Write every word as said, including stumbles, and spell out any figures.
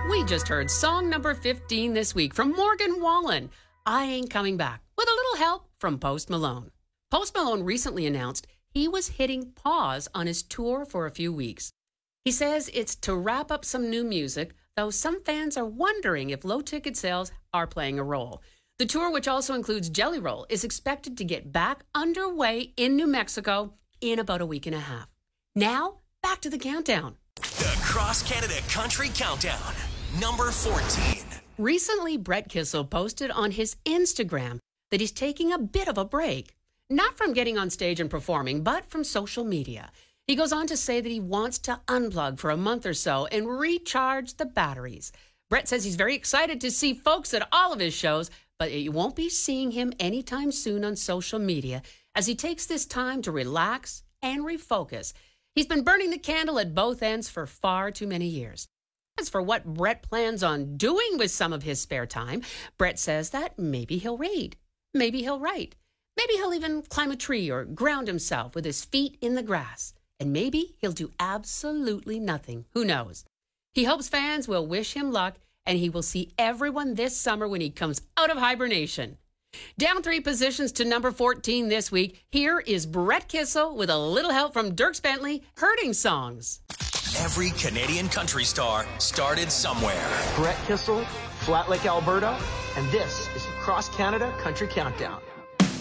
We just heard song number fifteen this week from Morgan Wallen, I Ain't Coming Back, with a little help from Post Malone. Post Malone recently announced he was hitting pause on his tour for a few weeks. He says it's to wrap up some new music, though some fans are wondering if low ticket sales are playing a role. The tour, which also includes Jelly Roll, is expected to get back underway in New Mexico in about a week and a half. Now, back to the countdown. The Cross Canada Country Countdown, number fourteen. Recently, Brett Kissel posted on his Instagram that he's taking a bit of a break. Not from getting on stage and performing, but from social media. He goes on to say that he wants to unplug for a month or so and recharge the batteries. Brett says he's very excited to see folks at all of his shows, but you won't be seeing him anytime soon on social media as he takes this time to relax and refocus. He's been burning the candle at both ends for far too many years. As for what Brett plans on doing with some of his spare time, Brett says that maybe he'll read, maybe he'll write, maybe he'll even climb a tree or ground himself with his feet in the grass, and maybe he'll do absolutely nothing. Who knows? He hopes fans will wish him luck, and he will see everyone this summer when he comes out of hibernation. Down three positions to number fourteen this week, here is Brett Kissel with a little help from Dierks Bentley, Hurting Songs. Every Canadian country star started somewhere. Brett Kissel, Flat Lake, Alberta, and this is the Cross Canada Country Countdown.